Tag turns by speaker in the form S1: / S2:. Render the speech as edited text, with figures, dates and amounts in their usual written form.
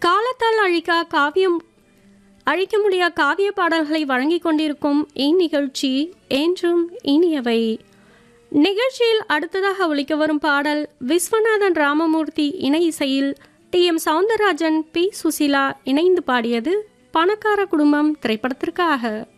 S1: காலத்தால் அழிக்க முடியா காவிய பாடல்களை வழங்கிக் கொண்டிருக்கும் இந்நிகழ்ச்சி என்றும் இனியவை. நிகழ்ச்சியில் அடுத்ததாக ஒலிக்க வரும் பாடல் விஸ்வநாதன் ராமமூர்த்தி இணை இசையில் டி.எம். சௌந்தரராஜன், பி. சுசீலா இணைந்து பாடியது பணக்கார குடும்பம் திரைப்படத்திற்காக.